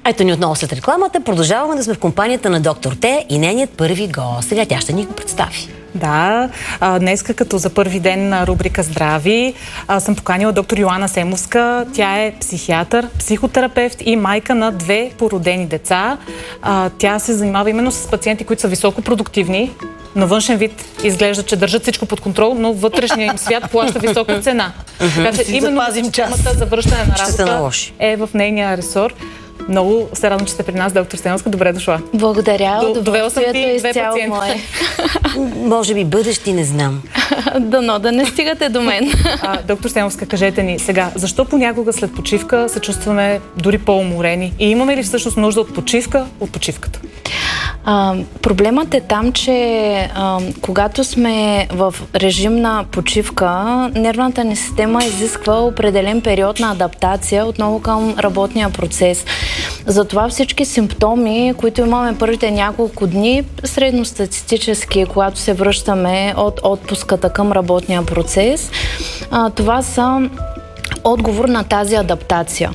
Ето ни отново след рекламата. Продължаваме да сме в компанията на доктор Т и нейният първи гост. Сега тя ще ни го представи. Да, днеска като за първи ден на рубрика Здрави съм поканила доктор Йоана Семовска. Тя е психиатър, психотерапевт и майка на 2 породени деца. Тя се занимава именно с пациенти, които са високопродуктивни. На външен вид изглежда, че държат всичко под контрол, но вътрешния им свят плаща висока цена. Така че именно системата за връщане на работа е в нейния ресор. Много се радвам, че сте при нас, доктор Семовска. Добре дошла. Благодаря. Довела съм ти 2 пациентки. Може би бъдещи, не знам. Дано да не стигате до мен. Доктор Семовска, кажете ни сега, защо понякога след почивка се чувстваме дори по-уморени? И имаме ли всъщност нужда от почивка от почивката? Проблемът е там, че когато сме в режим на почивка, нервната ни система изисква определен период на адаптация отново към работния процес. Затова всички симптоми, които имаме първите няколко дни, средностатистически, когато се връщаме от отпуската към работния процес, това са отговор на тази адаптация.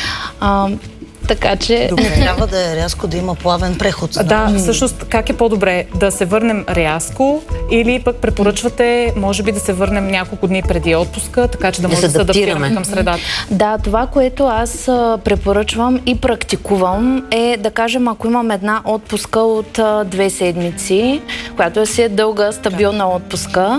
Така че... Добре, трябва да е рязко, да има плавен преход. Да, всъщност как е по-добре? Да се върнем рязко или пък препоръчвате, може би да се върнем няколко дни преди отпуска, така че да може да се адаптираме към средата? Да, това, което аз препоръчвам и практикувам е, да кажем, ако имам една отпуска от 2 седмици, която си е дълга, стабилна отпуска,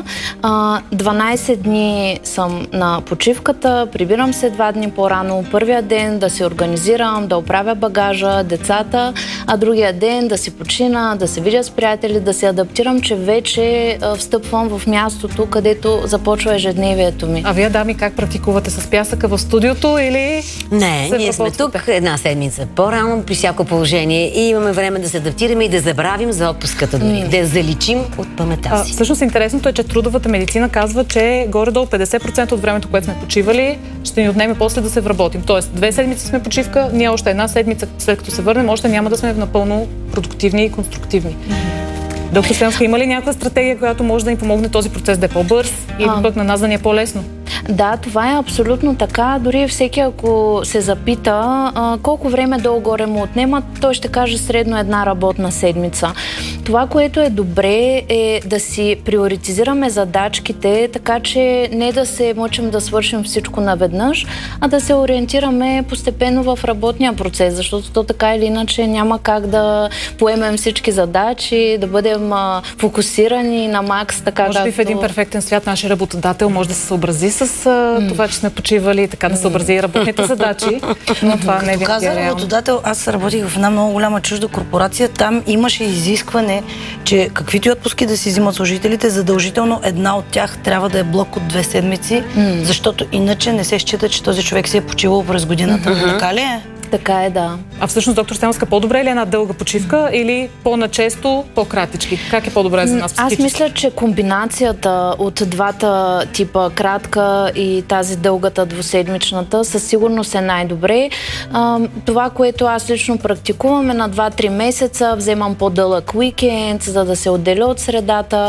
12 дни съм на почивката, прибирам се 2 дни по-рано, първия ден да се организирам, да оправя багажа, децата, а другия ден да си почина, да се видя с приятели, да се адаптирам, че вече встъпвам в мястото, където започва ежедневието ми. А вие, дами, как практикувате с пясъка в студиото или... Не, ние сме тук 1 седмица по-рано при всяко положение и имаме време да се адаптираме и да забравим за отпуската дори, да я заличим от паметта си. Всъщност интересното е, че трудовата медицина казва, че горе-долу 50% от времето, което сме почивали, ще ни отнеме после да се вработим. Тоест 2 седмици сме почивка, ние още 1 седмица, след като се върнем, още няма да сме напълно продуктивни и конструктивни. Доктор Семовска, има ли някаква стратегия, която може да ни помогне този процес да е по-бърз или пък на нас да ни е по-лесно? Да, това е абсолютно така. Дори всеки, ако се запита колко време долу-горе му отнема, той ще каже средно 1 работна седмица. Това, което е добре, е да си приоритизираме задачките, така че не да се мъчим да свършим всичко наведнъж, а да се ориентираме постепенно в работния процес, защото то така или иначе няма как да поемем всички задачи, да бъдем фокусирани на макс, така може би в един перфектен свят нашия работодател може да се съобрази с това, че сме почивали и така да съобрази и работните задачи, но това не е винаги реално. Работодател, аз работих в една много голяма чужда корпорация, там имаше изискване, че каквито и отпуски да си взимат служителите, задължително една от тях трябва да е блок от 2 седмици, защото иначе не се счита, че този човек си е почивал през годината. Така ли е? Така е, да. А всъщност, доктор Семовска, по-добре ли е една дълга почивка или по-начесто, по-кратички? Как е по-добре за нас психически? Аз мисля, че комбинацията от двата типа, кратка и тази дългата двуседмичната, със сигурност е най-добре. Това, което аз лично практикувам е на 2-3 месеца, вземам по-дълъг уикенд, за да се отделя от средата.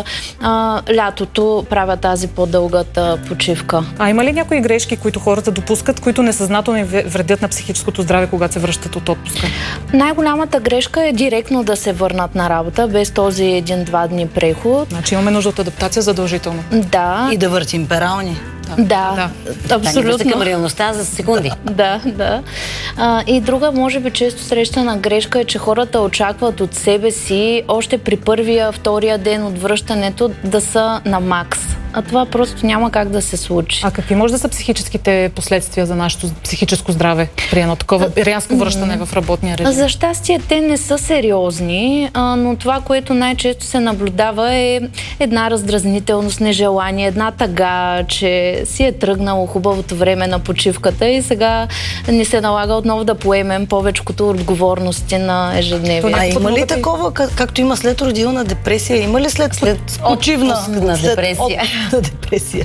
Лятото правя тази по-дългата почивка. А има ли някои грешки, които хората допускат, които несъзнателно вредят на психическото здраве, когато се връщат от отпуска? Най-голямата грешка е директно да се върнат на работа, без този 1-2 дни преход. Значи имаме нужда от адаптация задължително. Да. И да въртим перални. Да, абсолютно. Да ни към реалността за секунди. Да. И друга, може би, често срещана грешка е, че хората очакват от себе си още при първия, втория ден от връщането да са на макс. А това просто няма как да се случи. А какви може да са психическите последствия за нашето психическо здраве при едно такова рязко връщане в работния режим? За щастие те не са сериозни, но това, което най-често се наблюдава е една раздразнителност, нежелание, една тъга, че си е тръгнало хубавото време на почивката и сега ни се налага отново да поемем повечкото отговорности на ежедневие. А има ли такова, както има след родилна депресия, има ли след почивна депресия? на депресия?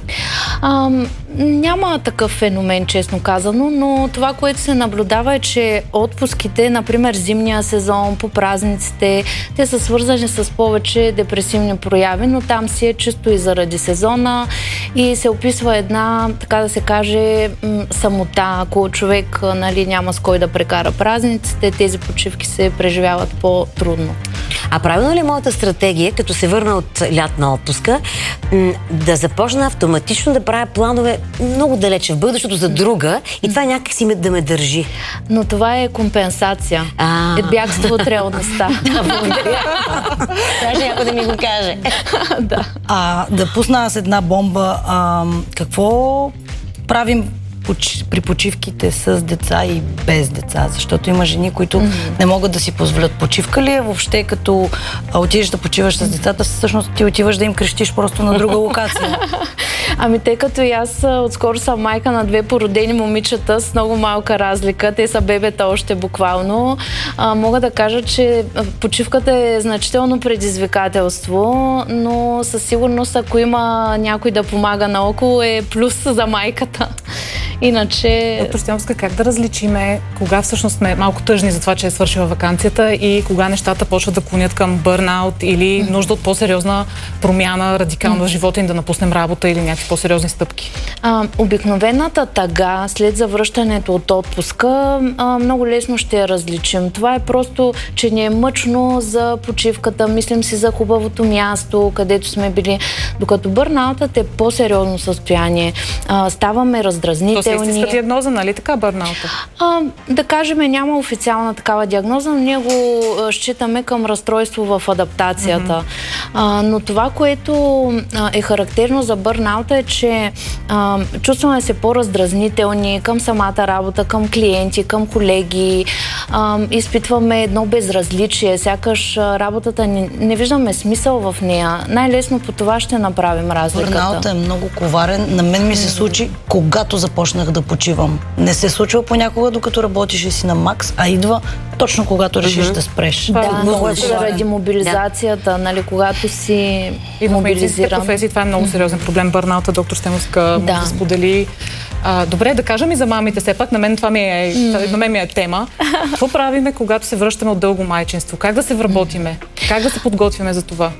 Няма такъв феномен, честно казано, но това, което се наблюдава е, че отпуските, например зимния сезон, по празниците, те са свързани с повече депресивни прояви, но там си е чисто и заради сезона и се описва една, така да се каже, самота. Ако човек, нали, няма с кой да прекара празниците, тези почивки се преживяват по-трудно. А правилно ли е моята стратегия, като се върна от лятна отпуска, да започна автоматично да правя планове много далече в бъдещето за друга и това някакси да ме държи? Но това е компенсация. Е бягство от реалността. Трябва някой да ми го каже. Да. Да пусна аз една бомба. Какво правим при почивките с деца и без деца? Защото има жени, които не могат да си позволят. Почивка ли е въобще, като отидеш да почиваш с децата, всъщност ти отиваш да им крещиш просто на друга локация? Тъй като и аз отскоро съм майка на 2 породени момичета с много малка разлика, те са бебета още буквално, мога да кажа, че почивката е значително предизвикателство, но със сигурност, ако има някой да помага наоколо, е плюс за майката. Иначе... Доктор Стемовска, как да различиме кога всъщност сме малко тъжни за това, че е свършила ваканцията и кога нещата почват да клонят към бърнаут или нужда от по-сериозна промяна радикално в живота им, да напуснем работа или някакви по-сериозни стъпки? Обикновената тъга след завръщането от отпуска много лесно ще я различим. Това е просто, че ни е мъчно за почивката, мислим си за хубавото място, където сме били. Докато бърнаутът е по-сериозно състояние. Ставаме раздразнителни. То се истинска диагноза, нали така, бърнаута? Да кажем, няма официална такава диагноза, но ние го считаме към разстройство в адаптацията. Но това, което е характерно за бърнаута е, че чувстваме се по-раздразнителни към самата работа, към клиенти, към колеги, изпитваме едно безразличие, сякаш работата не виждаме смисъл в нея. Най-лесно по това ще направим разликата. Бърнаутът е много коварен. На мен ми се случи, когато започнах да почивам. Не се случва понякога, докато работиш и си на макс, а идва точно когато решиш да спреш. Много е заради мобилизацията, нали, когато си мобилизиран. Професии, това е много сериозен проблем. Бърнаута, доктор Стемовска да сподели. Добре, да кажем и за мамите, все пак на мен това ми е тема. Какво правиме, когато се връщаме от дълго майчинство? Как да се вработиме? Как да се подготвяме за това?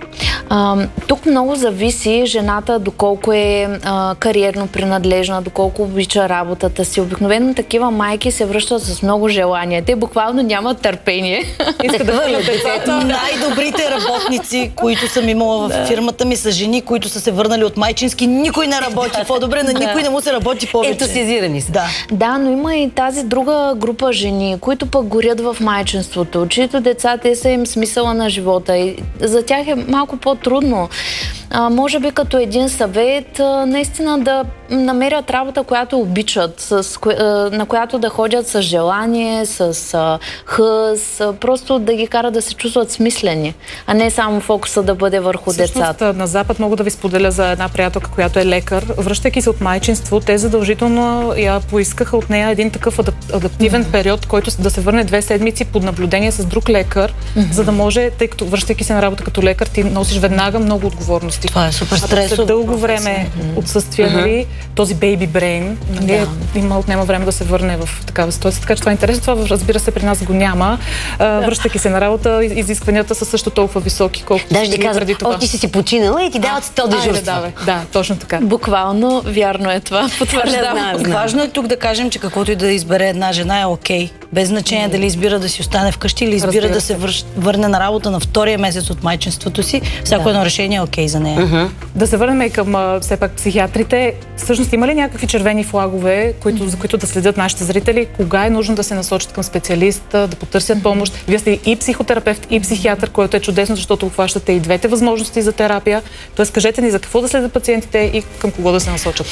Тук много зависи жената доколко е кариерно принадлежна, доколко обича работата си. Обикновено такива майки се връщат с много желание. Те буквално нямат търпение. Искат да върнат децата. Най-добрите работници, които съм имала в фирмата ми, са жени, които са се върнали от майчински. Никой не работи по-добре, на никой не му се работи повече. Ентусиазирани са. Да, но има и тази друга група жени, които пък горят в майчинството, чието деца, те са им смисъла на живота. И за тях е малко по-трудно. Може би като един съвет, наистина да намерят работа, която обичат, на която да ходят с желание, с хъс, просто да ги карат да се чувстват смислени, а не само фокуса да бъде върху децата. На Запад мога да ви споделя за една приятелка, която е лекар. Връщайки се от майчинство, те задължително я поискаха от нея един такъв адаптивен период, който да се върне 2 седмици под наблюдение с друг лекар, за да може, тъй като връщайки се на работа като лекар, ти носиш веднага много отговорности. Това е супер стресово. След дълго време отсъствие, нали, този baby brain, нали, отнема време да се върне в такава ситуация. Така че това е интересно. Това, разбира се, при нас го няма. Връщайки се на работа, изискванията са също толкова високи, колкото даже ти казват, ти си починала и ти дават 100 дежурства. Да, точно така. Буквално, вярно е това. Потвърждавам. Важно е тук да кажем, че каквото и да избере една жена е окей. Без значение дали избира да си остане вкъщи или избира да се върне на работа на втория месец от майчинството си. Всяко едно решение е окей за нея. Да се върнем и към все пак психиатрите. Всъщност има ли някакви червени флагове, за които да следят нашите зрители? Кога е нужно да се насочат към специалист, да потърсят помощ? Вие сте и психотерапевт, и психиатър, което е чудесно, защото обхващате и двете възможности за терапия. Тоест, кажете ни за какво да следят пациентите и към кого да се насочат.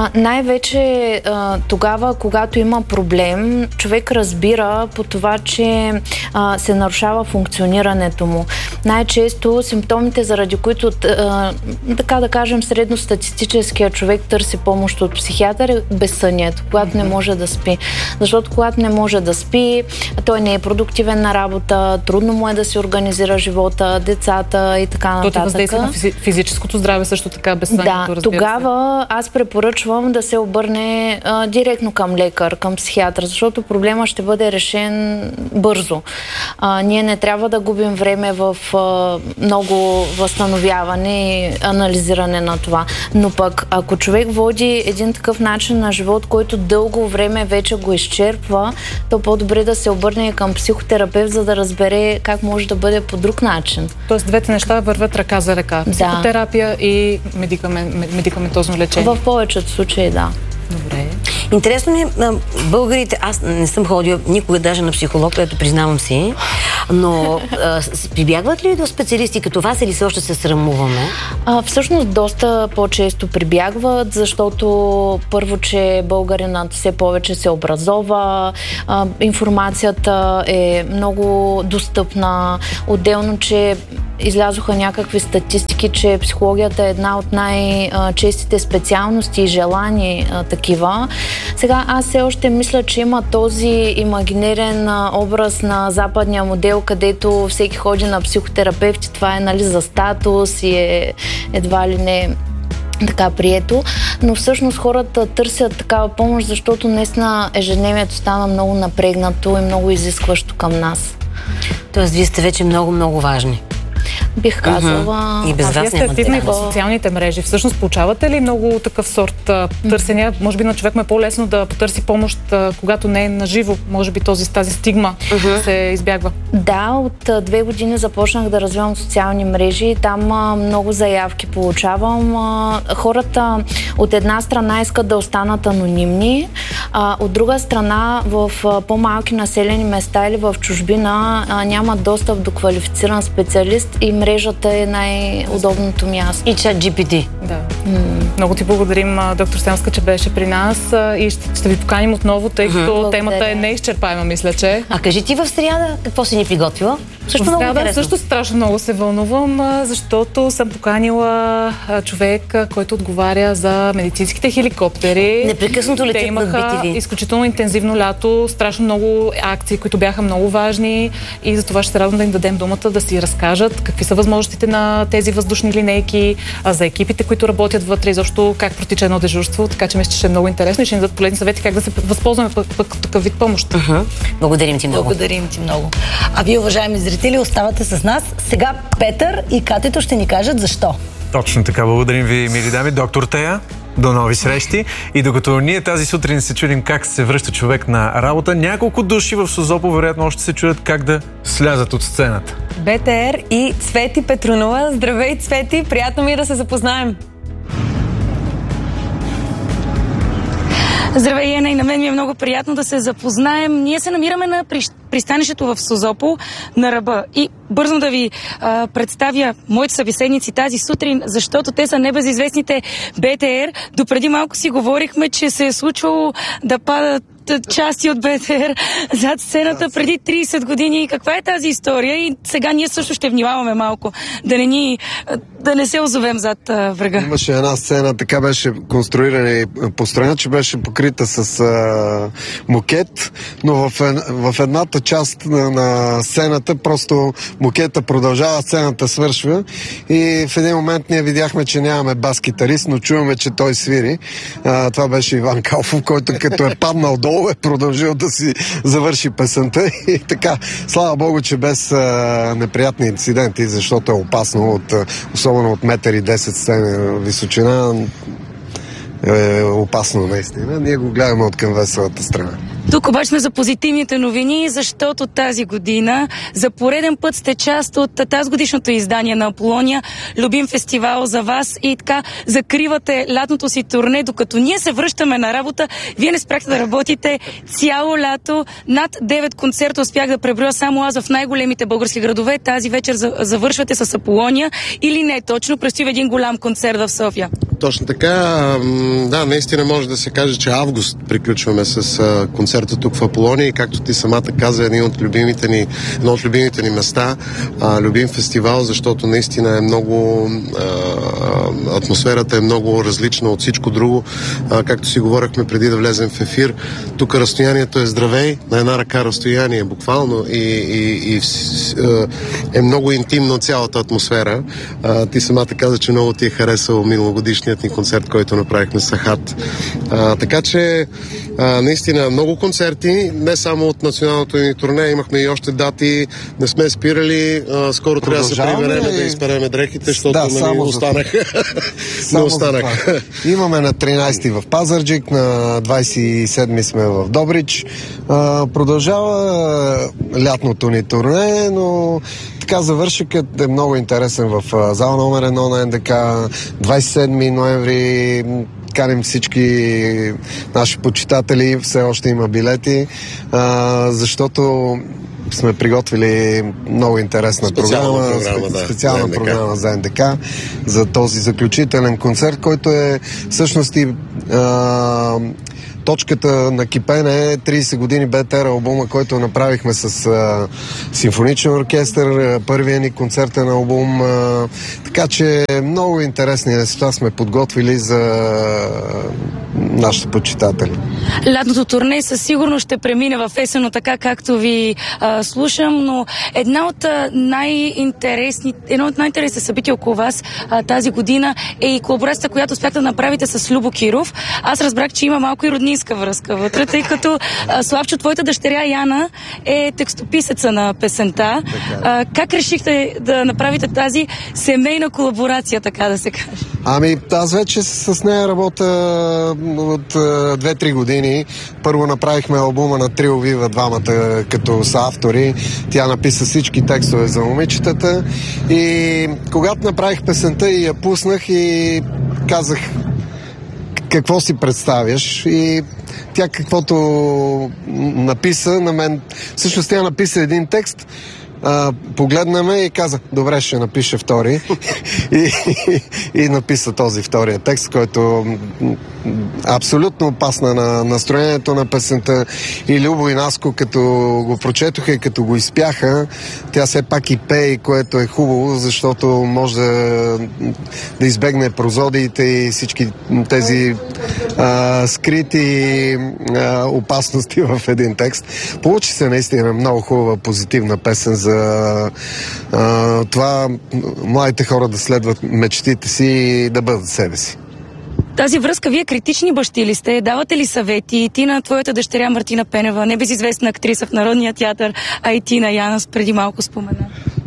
Най-вече тогава, когато има проблем, човек разбира по това, че се нарушава функционирането му. Най-често симптомите, заради които, така да кажем, средностатистическия човек търси помощ от психиатър е безсънието, когато не може да спи. Защото когато не може да спи, той не е продуктивен на работа, трудно му е да си организира живота, децата и така нататък. То ти въздейства на физическото здраве също така, безсънието, разбира се. Тогава аз препоръчвам да се обърне директно към лекар, към психиатър, защото проблема ще бъде решен бързо. Ние не трябва да губим време в много възстановяване и анализиране на това. Но пък, ако човек води един такъв начин на живот, който дълго време вече го изчерпва, то по-добре да се обърне към психотерапевт, за да разбере как може да бъде по друг начин. Тоест двете неща вървят ръка за ръка. Психотерапия и медикаментозно лечение. В повечето случаи, да. Добре. Интересно ми е, българите, аз не съм ходила никога даже на психолог, което признавам си, но прибягват ли до специалисти като вас или все още се срамуваме? Всъщност доста по-често прибягват, защото първо, че българинът все повече се образова, информацията е много достъпна, отделно, че излязоха някакви статистики, че психологията е една от най-честите специалности и желани такива. Сега аз все още мисля, че има този имагинерен образ на западния модел, където всеки ходи на психотерапевт и това е, нали, за статус и е едва ли не така прието, но всъщност хората търсят такава помощ, защото наистина ежедневието стана много напрегнато и много изискващо към нас. Тоест, вие сте вече много важни. Бих казала. И без вас вие сте активни в социалните мрежи. Всъщност получавате ли много такъв сорт търсения? Може би на човек му е по-лесно да потърси помощ, когато не е наживо. Може би тази стигма се избягва. Да, от 2 години започнах да развивам социални мрежи. Там много заявки получавам. Хората от една страна искат да останат анонимни, от друга страна в по-малки населени места или в чужбина нямат достъп до квалифициран специалист и мрежата е най-удобното място. И ChatGPT. Да. Много ти благодарим, доктор Семска, че беше при нас и ще ви поканим отново, тъй като темата е неизчерпаема, мисля, че. А кажи ти в сряда какво си ни приготвила? Също много интересно. Също страшно много се вълнувам, защото съм поканила човек, който отговаря за медицинските хеликоптери. Непрекъснато летят над BTV. Те имаха изключително интензивно лято, страшно много акции, които бяха много важни и за това ще се радвам да им дадем думата да си разкажат какви са възможностите на тези въздушни линейки, за екипите, които работят вътре и защо как протича едно дежурство, така че мисля, че ще е много интересно и ще ни дадат полезни съвети как да се възползваме пък такъв вид помощ. Благодарим ти много. Благодарим ти много. А вие, уважаеми зрители, оставате с нас. Сега Петър и Катето ще ни кажат защо. Точно така. Благодарим ви, мили дами. Доктор Тея, до нови срещи. И докато ние тази сутрин се чудим как се връща човек на работа, няколко души в Созопол вероятно още се чудят как да слязат от сцената. БТР и Цвети Петрунова. Здравей, Цвети! Приятно ми е да се запознаем. Здравей, Ена, и на мен ми е много приятно да се запознаем. Ние се намираме на пристанището в Созопол на ръба. И бързо да ви представя моите събеседници тази сутрин, защото те са небезизвестните БТР. Допреди малко си говорихме, че се е случвало да падат части от БТР зад сцената преди 30 години. Каква е тази история? И сега ние също ще внимаваме малко, да не се озовем зад врага. Имаше една сцена, така беше конструирана и построена, че беше покрита с мокет, но в едната част на сцената просто мокета продължава, сцената свършва и в един момент ние видяхме, че нямаме бас-китарист, но чуваме, че той свири. Това беше Иван Калфов, който като е паднал долу е продължил да си завърши песента и така. Слава Богу, че без неприятни инциденти, защото е опасно, особено от 1,10 сцена височина, е опасно наистина. Ние го гледаме от към веселата страна. Тук обаче сме за позитивните новини, защото тази година за пореден път сте част от тази годишното издание на Аполония, любим фестивал за вас и така закривате лятното си турне, докато ние се връщаме на работа. Вие не спряхте да работите цяло лято. Над 9 концерта успях да преброя само аз в най-големите български градове. Тази вечер завършвате с Аполония или не точно? Предстои един голям концерт в София. Точно така. Да, наистина може да се каже, че август приключваме с концерт концерта тук в Аполония и както ти самата каза, едно от любимите ни места, любим фестивал, защото наистина е много атмосферата е много различна от всичко друго. Както си говорихме преди да влезем в ефир, тук разстоянието е здравей, на една ръка разстояние буквално и е много интимно цялата атмосфера. Ти самата каза, че много ти е харесал миналогодишният ни концерт, който направихме с Ахат. Така че наистина много концерти, не само от националното ни турне, имахме и още дати, не сме спирали, скоро трябва да се прибереме да изпереме дрехите, защото не останах. Имаме на 13-ти в Пазарджик, на 27-ми сме в Добрич. Продължава лятното ни турне, но така завършикът е много интересен в зала номер 1 на НДК. 27 ноември каним всички наши почитатели, все още има билети, защото сме приготвили много интересна специална програма за НДК, за този заключителен концерт, който е всъщност и точката на кипене е 30 години БТР албума, който направихме с симфоничен оркестър, първия ни концертен албум. Така че много интересни неща сме подготвили за нашите почитатели. Лятното турне със сигурност ще премине в есенно, така както ви слушам, но едно от най-интересните събития около вас тази година е и колаборацията, която успяхте да направите с Любо Киров. Аз разбрах, че има малко и роднинска връзка вътре, тъй като Славчо, твоята дъщеря Яна е текстописеца на песента. Как решихте да направите тази семейна колаборация, така да се каже? Аз вече с нея работя от 2-3 години. Първо направихме албума на Трио Вива, двамата като са автори. Тя написа всички текстове за момичетата и когато направих песента и я пуснах и казах какво си представяш и тя каквото написа на мен, всъщност тя написа един текст, погледна ме и каза, добре, ще напиша втори. и написа този втория текст, който абсолютно опасна на настроението на песента. И Любо и Наско, като го прочетоха и като го изпяха, тя все пак и пее, което е хубаво, защото може да избегне прозодиите и всички тези скрити опасности в един текст. Получи се наистина много хубава, позитивна песен за това младите хора да следват мечтите си и да бъдат себе си. Тази връзка, вие критични бащи ли сте? Давате ли съвети? Ти на твоята дъщеря Мартина Пенева, небезизвестна актриса в Народния театър, а и ти на Яна преди малко спомена.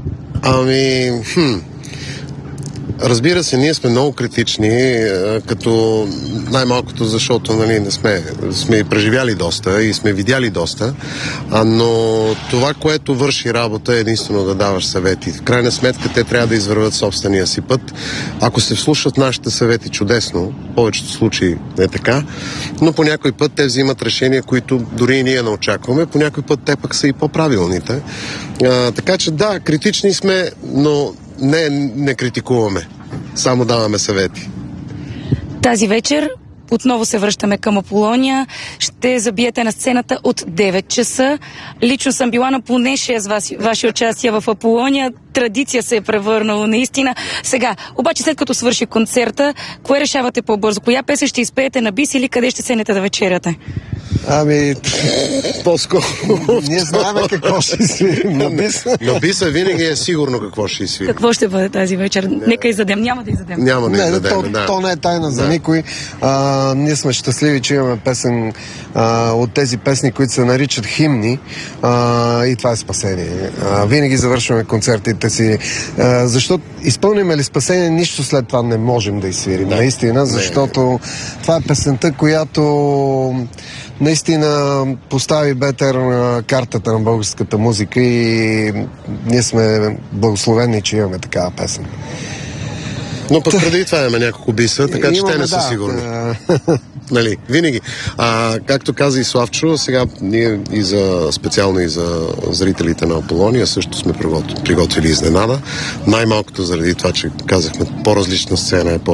Разбира се, ние сме много критични, като най-малкото, защото не сме преживяли доста и сме видяли доста, но това, което върши работа, е единствено да даваш съвети. В крайна сметка те трябва да извървят собствения си път. Ако се вслушат нашите съвети, чудесно, в повечето случаи е така, но по някой път те взимат решения, които дори и ние не очакваме, по някой път те пък са и по-правилните. Така че да, критични сме, но не критикуваме, само даваме съвети. Тази вечер отново се връщаме към Аполония. Ще забиете на сцената от 9 часа. Лично съм била на поне 6 ваши участия в Аполония. Традиция се е превърнала наистина. Сега, обаче след като свърши концерта, кое решавате по-бързо? Коя песен ще изпеете на бис или къде ще седнете да вечеряте? По-скоро. Ние знаем какво ще свирим на биса. На биса винаги е сигурно какво ще свирим. Какво ще бъде тази вечер? Нека изядем. Няма да изядем. Няма да изядем, то не е тайна за никой. Ние сме щастливи, че имаме песен от тези песни, които се наричат химни. И това е спасение. Винаги завършваме концертите си. Защото изпълним ли спасение, нищо след това не можем да изсвирим. Наистина, защото това е песента, която наистина постави БТР на картата на българската музика и ние сме благословени, че имаме такава песен. Но пък преди това имаме няколко биса, така че те не са сигурни. Нали, винаги. Както каза и Славчо, сега ние специално и за зрителите на Аполония също сме приготвили изненада. Най-малкото заради това, че казахме по-различна сцена е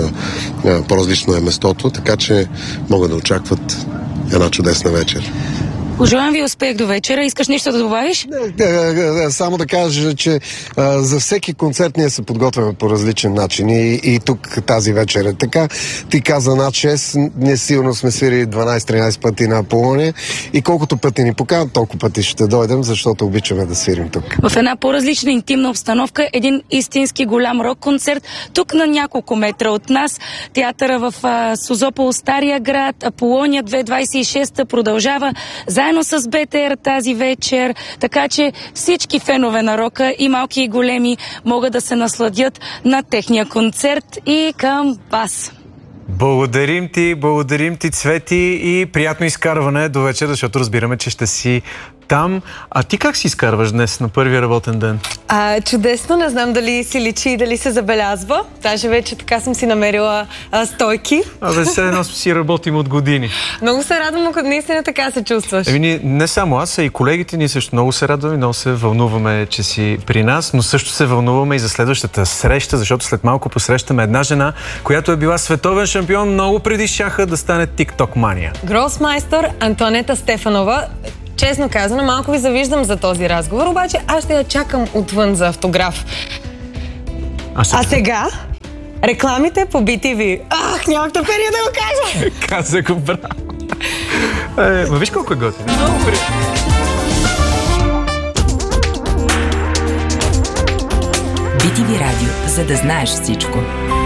по-различно е местото, така че могат да очакват една чудесна вечер. Пожелавам ви успех до вечера. Искаш нещо да добавиш? Само да кажа, че за всеки концерт ние се подготвяме по различен начин и тук тази вечер е така. Ти каза над 6, ние сигурно сме свирили 12-13 пъти на Аполония и колкото пъти ни поканат, толкова пъти ще дойдем, защото обичаме да свирим тук. В една по-различна интимна обстановка, един истински голям рок-концерт, тук на няколко метра от нас. Театъра в Созопол, Стария град, Аполония 2026 продължава заедно с БТР тази вечер, така че всички фенове на рока, и малки и големи, могат да се насладят на техния концерт и към вас. Благодарим ти, Цвети, и приятно изкарване до вечер, защото разбираме, че ще си там. А ти как си изкарваш днес на първия работен ден? Чудесно, не знам дали си личи и дали се забелязва. Даже вече така съм си намерила стойки. Все едно си работим от години. Много се радвам, ако наистина така се чувстваш. Не само аз, а и колегите ни също много се радваме, много се вълнуваме, че си при нас, но също се вълнуваме и за следващата среща, защото след малко посрещаме една жена, която е била световен шампион много преди шаха да стане TikTok мания. Гросмайстър Антонета Стефанова. Честно казано, малко ви завиждам за този разговор, обаче аз ще я чакам отвън за автограф. А сега рекламите по BTV. Нямах търпение да го кажа! Каза го, браво! Виж колко е готин. Много приятно. BTV Радио, за да знаеш всичко.